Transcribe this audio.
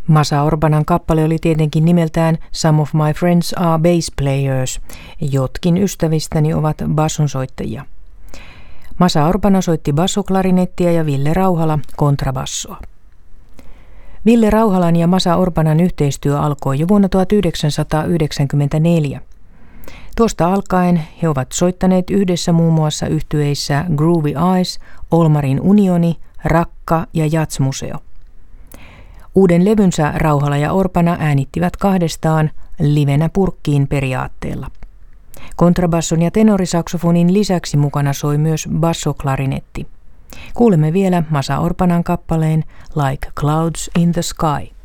Masa Orbanan kappale oli tietenkin nimeltään Some of my friends are bass players. Jotkin ystävistäni ovat bassonsoittajia. Masa Orbana soitti bassoklarinettia ja Ville Rauhala kontrabassoa. Ville Rauhalan ja Masa Orbanan yhteistyö alkoi jo vuonna 1994. Tuosta alkaen he ovat soittaneet yhdessä muun muassa yhtyeissä Groovy Eyes, Olmarin Unioni, Rakka ja Jatsmuseo. Uuden levynsä Rauhala ja Orbana äänittivät kahdestaan livenä purkkiin periaatteella. Kontrabasson ja tenorisaksofonin lisäksi mukana soi myös bassoklarinetti. Kuulemme vielä Masa Orbanan kappaleen Like Clouds in the Sky.